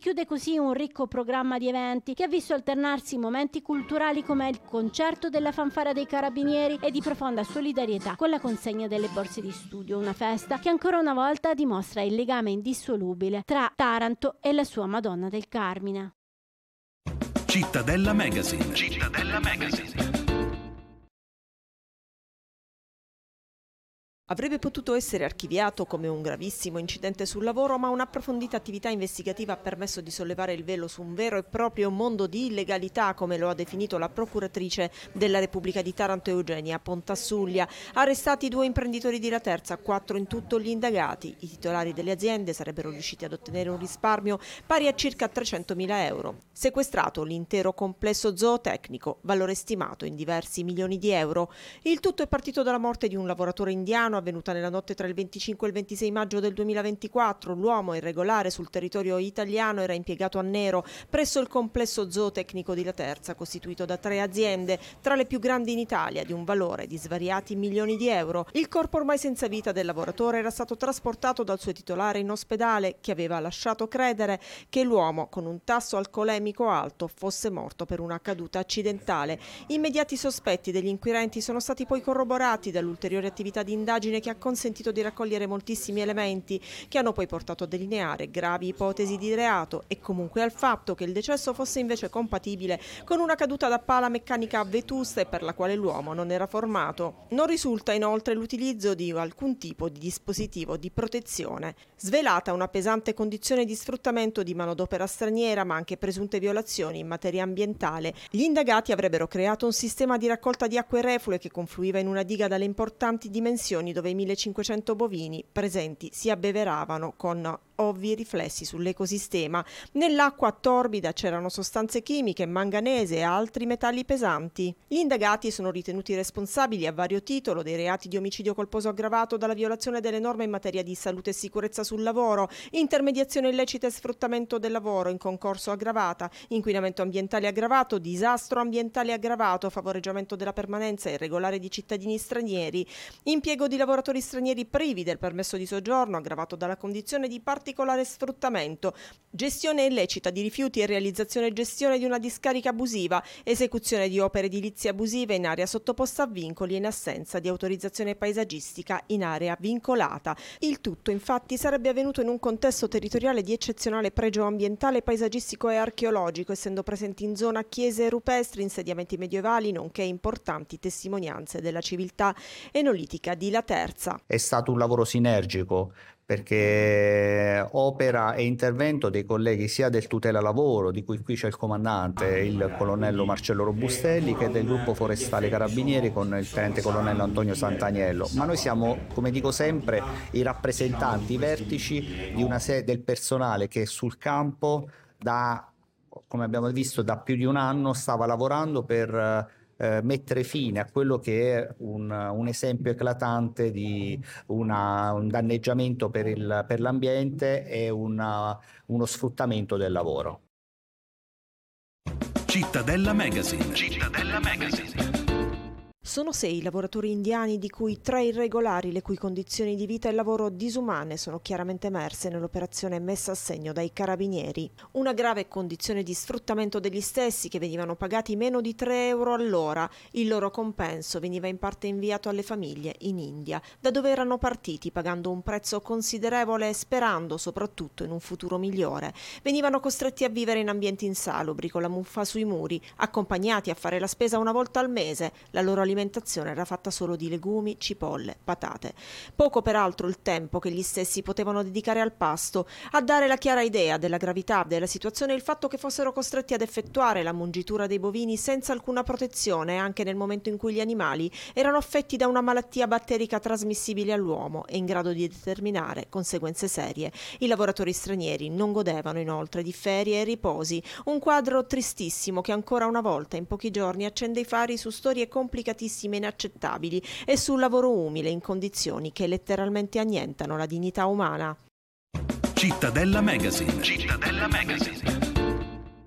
chiude così un ricco programma di eventi che ha visto alternarsi momenti culturali come il concerto della fanfara dei Carabinieri e di profonda solidarietà con la consegna delle borse di studio, una festa che ancora una volta dimostra il legame indissolubile tra Taranto e la sua Madonna del Carmine. Cittadella Magazine. Cittadella Magazine. Avrebbe potuto essere archiviato come un gravissimo incidente sul lavoro, ma un'approfondita attività investigativa ha permesso di sollevare il velo su un vero e proprio mondo di illegalità, come lo ha definito la procuratrice della Repubblica di Taranto Eugenia Pontasuglia. Arrestati 2 imprenditori di La Terza, 4 in tutto gli indagati. I titolari delle aziende sarebbero riusciti ad ottenere un risparmio pari a circa 300.000 euro. Sequestrato l'intero complesso zootecnico, valore stimato in diversi milioni di euro. Il tutto è partito dalla morte di un lavoratore indiano avvenuta nella notte tra il 25 e il 26 maggio del 2024. L'uomo irregolare sul territorio italiano era impiegato a nero presso il complesso zootecnico di La Terza, costituito da 3 aziende, tra le più grandi in Italia, di un valore di svariati milioni di euro. Il corpo ormai senza vita del lavoratore era stato trasportato dal suo titolare in ospedale, che aveva lasciato credere che l'uomo, con un tasso alcolemico alto, fosse morto per una caduta accidentale. Immediati sospetti degli inquirenti sono stati poi corroborati dall'ulteriore attività di indagine che ha consentito di raccogliere moltissimi elementi che hanno poi portato a delineare gravi ipotesi di reato e comunque al fatto che il decesso fosse invece compatibile con una caduta da pala meccanica vetusta e per la quale l'uomo non era formato. Non risulta inoltre l'utilizzo di alcun tipo di dispositivo di protezione. Svelata una pesante condizione di sfruttamento di manodopera straniera, ma anche presunte violazioni in materia ambientale. Gli indagati avrebbero creato un sistema di raccolta di acque reflue che confluiva in una diga dalle importanti dimensioni, dove i 1500 bovini presenti si abbeveravano con ovvi riflessi sull'ecosistema. Nell'acqua torbida c'erano sostanze chimiche, manganese e altri metalli pesanti. Gli indagati sono ritenuti responsabili a vario titolo dei reati di omicidio colposo aggravato dalla violazione delle norme in materia di salute e sicurezza sul lavoro, intermediazione illecita e sfruttamento del lavoro in concorso aggravata, inquinamento ambientale aggravato, disastro ambientale aggravato, favoreggiamento della permanenza irregolare di cittadini stranieri, impiego di lavoratori stranieri privi del permesso di soggiorno aggravato dalla condizione di particolare sfruttamento, gestione illecita di rifiuti e realizzazione e gestione di una discarica abusiva, esecuzione di opere edilizie abusive in area sottoposta a vincoli e in assenza di autorizzazione paesaggistica in area vincolata. Il tutto infatti sarebbe avvenuto in un contesto territoriale di eccezionale pregio ambientale, paesaggistico e archeologico, essendo presenti in zona chiese rupestri, insediamenti medievali, nonché importanti testimonianze della civiltà enolitica di La Terza. È stato un lavoro sinergico, perché opera e intervento dei colleghi sia del tutela lavoro, di cui qui c'è il comandante, il colonnello Marcello Robustelli, che del gruppo forestale Carabinieri con il tenente colonnello Antonio Sant'Agnello. Ma noi siamo, come dico sempre, i rappresentanti, i vertici di una serie del personale che sul campo come abbiamo visto, da più di un anno stava lavorando per mettere fine a quello che è un esempio eclatante di un danneggiamento per l'ambiente e uno sfruttamento del lavoro. Cittadella Magazine. Cittadella Magazine. Sono 6 lavoratori indiani, di cui 3 irregolari, le cui condizioni di vita e lavoro disumane sono chiaramente emerse nell'operazione messa a segno dai Carabinieri. Una grave condizione di sfruttamento degli stessi, che venivano pagati meno di 3 euro all'ora. Il loro compenso veniva in parte inviato alle famiglie in India, da dove erano partiti pagando un prezzo considerevole e sperando soprattutto in un futuro migliore. Venivano costretti a vivere in ambienti insalubri, con la muffa sui muri, accompagnati a fare la spesa una volta al mese. La loro alimentazione era fatta solo di legumi, cipolle, patate. Poco peraltro il tempo che gli stessi potevano dedicare al pasto. A dare la chiara idea della gravità della situazione il fatto che fossero costretti ad effettuare la mungitura dei bovini senza alcuna protezione, anche nel momento in cui gli animali erano affetti da una malattia batterica trasmissibile all'uomo e in grado di determinare conseguenze serie. I lavoratori stranieri non godevano inoltre di ferie e riposi. Un quadro tristissimo che ancora una volta in pochi giorni accende i fari su storie complicatissime e inaccettabili e sul lavoro umile in condizioni che letteralmente annientano la dignità umana. Cittadella Magazine. Cittadella Magazine. Sembra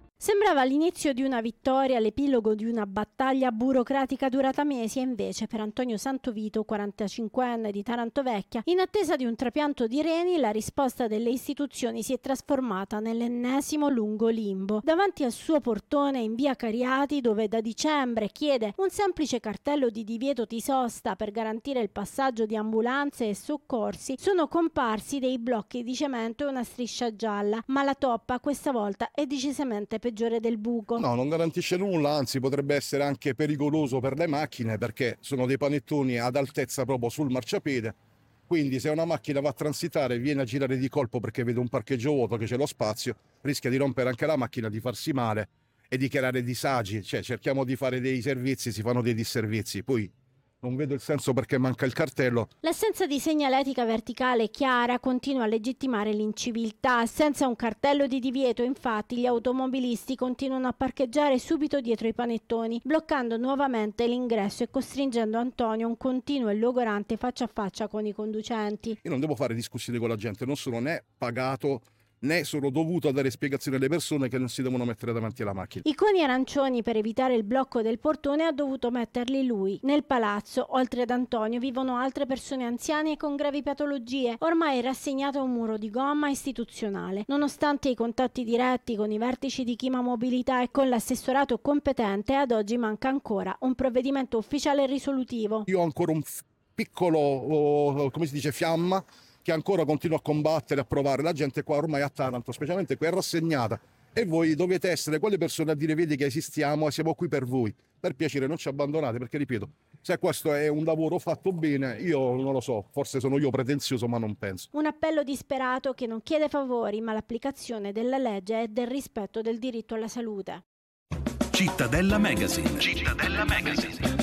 Sembrava l'inizio di una vittoria, l'epilogo di una battaglia burocratica durata mesi, e invece per Antonio Santovito, 45enne di Taranto Vecchia, in attesa di un trapianto di reni, la risposta delle istituzioni si è trasformata nell'ennesimo lungo limbo. Davanti al suo portone in via Cariati, dove da dicembre chiede un semplice cartello di divieto di sosta per garantire il passaggio di ambulanze e soccorsi, sono comparsi dei blocchi di cemento e una striscia gialla, ma la toppa questa volta è decisamente peggiore del buco. No, non garantisce nulla, anzi potrebbe essere anche pericoloso per le macchine, perché sono dei panettoni ad altezza proprio sul marciapiede, quindi se una macchina va a transitare, viene a girare di colpo perché vede un parcheggio vuoto, che c'è lo spazio, rischia di rompere anche la macchina, di farsi male e di creare disagi. Cioè, cerchiamo di fare dei servizi, si fanno dei disservizi, poi non vedo il senso perché manca il cartello. L'assenza di segnaletica verticale chiara continua a legittimare l'inciviltà. Senza un cartello di divieto, infatti, gli automobilisti continuano a parcheggiare subito dietro i panettoni, bloccando nuovamente l'ingresso e costringendo Antonio a un continuo e logorante faccia a faccia con i conducenti. Io non devo fare discussioni con la gente, non sono né pagato né sono dovuto a dare spiegazioni alle persone che non si devono mettere davanti alla macchina. I coni arancioni per evitare il blocco del portone ha dovuto metterli lui. Nel palazzo, oltre ad Antonio, vivono altre persone anziane e con gravi patologie, ormai rassegnate a un muro di gomma istituzionale. Nonostante i contatti diretti con i vertici di Chima Mobilità e con l'assessorato competente, ad oggi manca ancora un provvedimento ufficiale e risolutivo. Io ho ancora un piccolo, come si dice, fiamma, che ancora continua a combattere, a provare. La gente qua ormai a Taranto, specialmente qui, è rassegnata, e voi dovete essere quelle persone a dire: vedi che esistiamo e siamo qui per voi, per piacere non ci abbandonate, perché ripeto, se questo è un lavoro fatto bene, io non lo so, forse sono io pretenzioso, ma non penso. Un appello disperato che non chiede favori, ma l'applicazione della legge e del rispetto del diritto alla salute. Cittadella Magazine. Cittadella Magazine.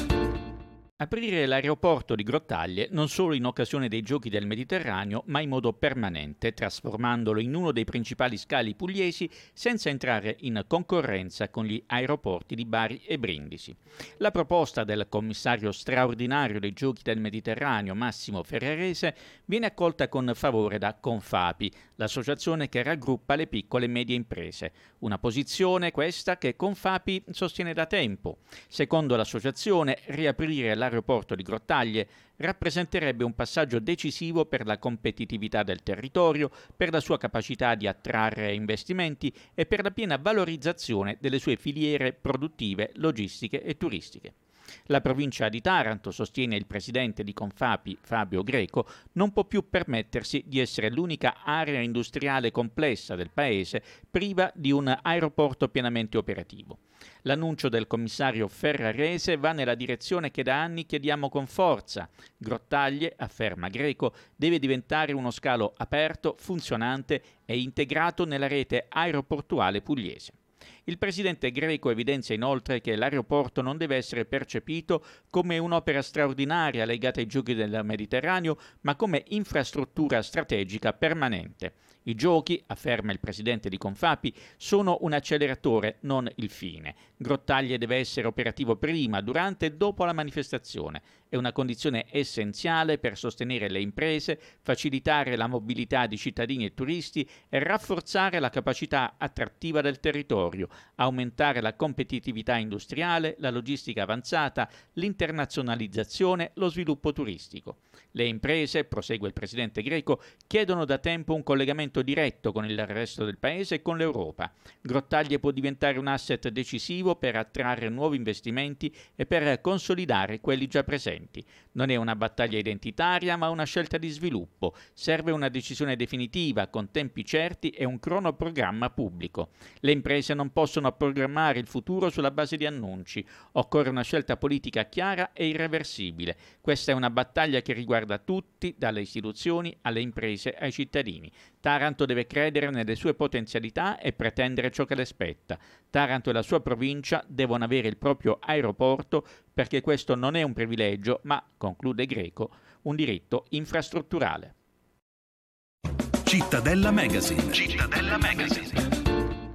Aprire l'aeroporto di Grottaglie non solo in occasione dei Giochi del Mediterraneo, ma in modo permanente, trasformandolo in uno dei principali scali pugliesi senza entrare in concorrenza con gli aeroporti di Bari e Brindisi. La proposta del commissario straordinario dei Giochi del Mediterraneo, Massimo Ferrarese, viene accolta con favore da Confapi, l'associazione che raggruppa le piccole e medie imprese. Una posizione questa che Confapi sostiene da tempo. Secondo l'associazione, riaprire l'aeroporto di Grottaglie rappresenterebbe un passaggio decisivo per la competitività del territorio, per la sua capacità di attrarre investimenti e per la piena valorizzazione delle sue filiere produttive, logistiche e turistiche. La provincia di Taranto, sostiene il presidente di Confapi, Fabio Greco, non può più permettersi di essere l'unica area industriale complessa del paese priva di un aeroporto pienamente operativo. L'annuncio del commissario Ferrarese va nella direzione che da anni chiediamo con forza. Grottaglie, afferma Greco, deve diventare uno scalo aperto, funzionante e integrato nella rete aeroportuale pugliese. Il presidente Greco evidenzia inoltre che l'aeroporto non deve essere percepito come un'opera straordinaria legata ai Giochi del Mediterraneo, ma come infrastruttura strategica permanente. I giochi, afferma il presidente di Confapi, sono un acceleratore, non il fine. Grottaglie deve essere operativo prima, durante e dopo la manifestazione. È una condizione essenziale per sostenere le imprese, facilitare la mobilità di cittadini e turisti e rafforzare la capacità attrattiva del territorio, aumentare la competitività industriale, la logistica avanzata, l'internazionalizzazione, lo sviluppo turistico. Le imprese, prosegue il presidente Greco, chiedono da tempo un collegamento diretto con il resto del paese e con l'Europa. Grottaglie può diventare un asset decisivo per attrarre nuovi investimenti e per consolidare quelli già presenti. Non è una battaglia identitaria, ma una scelta di sviluppo. Serve una decisione definitiva, con tempi certi e un cronoprogramma pubblico. Le imprese non possono programmare il futuro sulla base di annunci. Occorre una scelta politica chiara e irreversibile. Questa è una battaglia che riguarda tutti, dalle istituzioni alle imprese ai cittadini. Taranto deve credere nelle sue potenzialità e pretendere ciò che le spetta. Taranto e la sua provincia devono avere il proprio aeroporto perché questo non è un privilegio, ma, conclude Greco, un diritto infrastrutturale. Cittadella Magazine. Cittadella Magazine. Il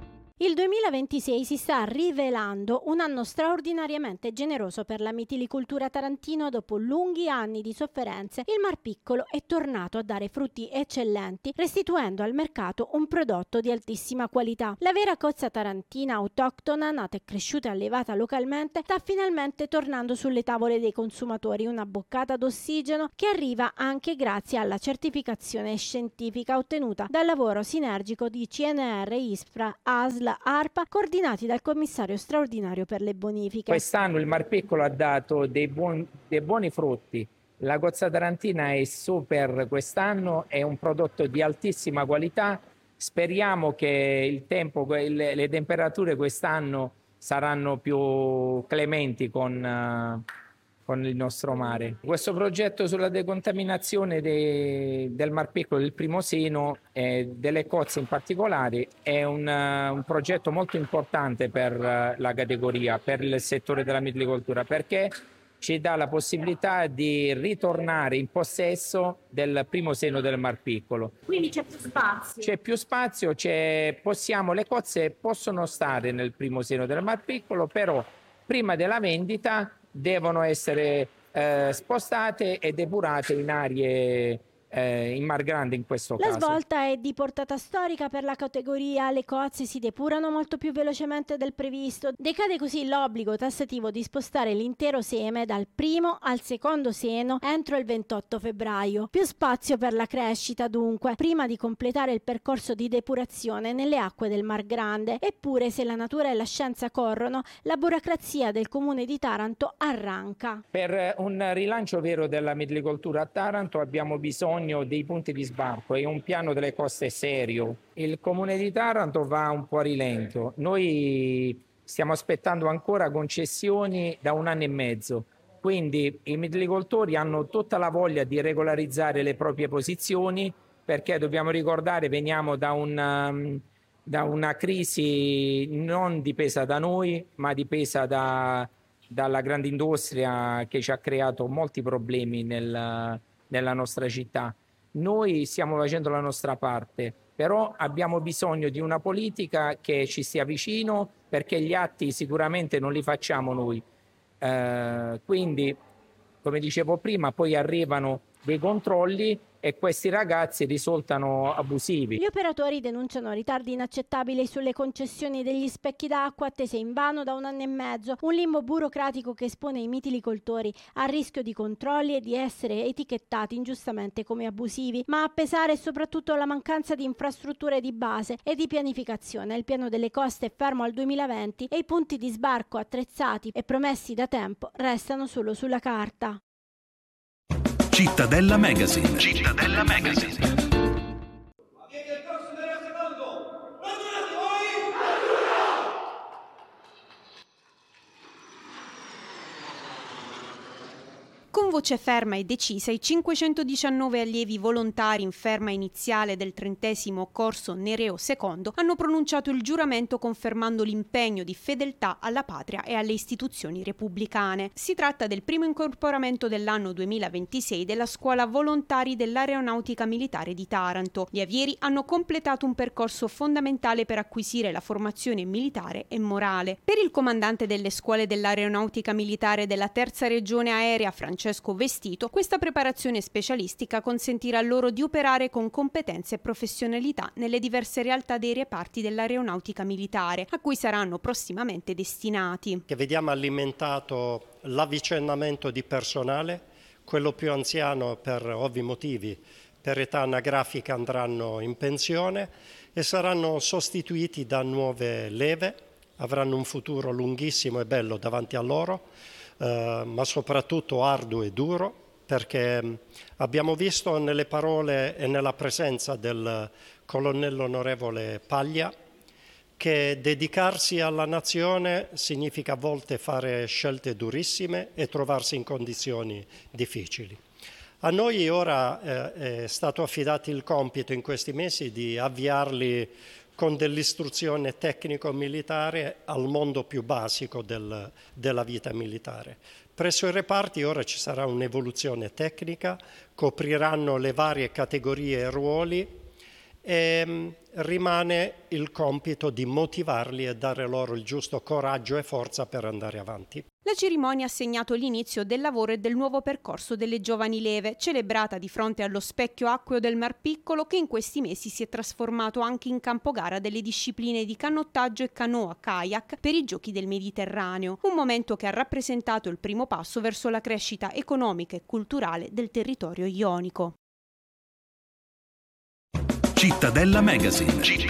Il 2026 si sta rivelando un anno straordinariamente generoso per la mitilicoltura tarantino. Dopo lunghi anni di sofferenze, il Mar Piccolo è tornato a dare frutti eccellenti, restituendo al mercato un prodotto di altissima qualità. La vera cozza tarantina autoctona, nata e cresciuta e allevata localmente, sta finalmente tornando sulle tavole dei consumatori, una boccata d'ossigeno che arriva anche grazie alla certificazione scientifica ottenuta dal lavoro sinergico di CNR, ISPRA, ASL, ARPA, coordinati dal commissario straordinario per le bonifiche. Quest'anno il Mar Piccolo ha dato dei buoni frutti. La cozza tarantina è super quest'anno, è un prodotto di altissima qualità. Speriamo che il tempo, le temperature quest'anno saranno più clementi con il nostro mare. Questo progetto sulla decontaminazione del Mar Piccolo, del primo seno e delle cozze in particolare, è un progetto molto importante per la categoria, per il settore della mitilicoltura, perché ci dà la possibilità di ritornare in possesso del primo seno del Mar Piccolo. Quindi c'è più spazio. C'è più spazio, le cozze possono stare nel primo seno del Mar Piccolo, però prima della vendita devono essere spostate e depurate in aree in Mar Grande in questo caso. La svolta è di portata storica per la categoria, le cozze si depurano molto più velocemente del previsto. Decade così l'obbligo tassativo di spostare l'intero seme dal primo al secondo seno entro il 28 febbraio. Più spazio per la crescita dunque, prima di completare il percorso di depurazione nelle acque del Mar Grande. Eppure, se la natura e la scienza corrono, la burocrazia del comune di Taranto arranca. Per un rilancio vero della mitilicoltura a Taranto abbiamo bisogno dei punti di sbarco e un piano delle coste serio. Il comune di Taranto va un po' a rilento. Noi stiamo aspettando ancora concessioni da 1 anno e mezzo. Quindi i mitilicoltori hanno tutta la voglia di regolarizzare le proprie posizioni, perché dobbiamo ricordare, veniamo da una crisi non dipesa da noi, ma dipesa dalla grande industria che ci ha creato molti problemi nella nostra città. Noi stiamo facendo la nostra parte, però abbiamo bisogno di una politica che ci stia vicino, perché gli atti sicuramente non li facciamo noi. Quindi, come dicevo prima, poi arrivano dei controlli e questi ragazzi risultano abusivi. Gli operatori denunciano ritardi inaccettabili sulle concessioni degli specchi d'acqua attese invano da 1 anno e mezzo, un limbo burocratico che espone i mitilicoltori al rischio di controlli e di essere etichettati ingiustamente come abusivi, ma a pesare soprattutto la mancanza di infrastrutture di base e di pianificazione. Il piano delle coste è fermo al 2020 e i punti di sbarco attrezzati e promessi da tempo restano solo sulla carta. Cittadella Magazine. Cittadella Magazine. Con voce ferma e decisa, i 519 allievi volontari in ferma iniziale del 30° corso Nereo II hanno pronunciato il giuramento confermando l'impegno di fedeltà alla patria e alle istituzioni repubblicane. Si tratta del primo incorporamento dell'anno 2026 della Scuola Volontari dell'Aeronautica Militare di Taranto. Gli avieri hanno completato un percorso fondamentale per acquisire la formazione militare e morale. Per il comandante delle scuole dell'Aeronautica Militare della Terza Regione Aerea, Francesco Vestito, questa preparazione specialistica consentirà loro di operare con competenze e professionalità nelle diverse realtà dei reparti dell'aeronautica militare, a cui saranno prossimamente destinati. Che vediamo alimentato l'avvicendamento di personale, quello più anziano per ovvi motivi, per età anagrafica andranno in pensione e saranno sostituiti da nuove leve, avranno un futuro lunghissimo e bello davanti a loro, ma soprattutto arduo e duro, perché abbiamo visto nelle parole e nella presenza del colonnello onorevole Paglia che dedicarsi alla nazione significa a volte fare scelte durissime e trovarsi in condizioni difficili. A noi ora è stato affidato il compito in questi mesi di avviarli con dell'istruzione tecnico-militare al mondo più basico della vita militare. Presso i reparti ora ci sarà un'evoluzione tecnica, copriranno le varie categorie e ruoli e rimane il compito di motivarli e dare loro il giusto coraggio e forza per andare avanti. La cerimonia ha segnato l'inizio del lavoro e del nuovo percorso delle giovani leve, celebrata di fronte allo specchio acqueo del Mar Piccolo, che in questi mesi si è trasformato anche in campogara delle discipline di canottaggio e canoa-kayak per i Giochi del Mediterraneo, un momento che ha rappresentato il primo passo verso la crescita economica e culturale del territorio ionico. Cittadella Magazine.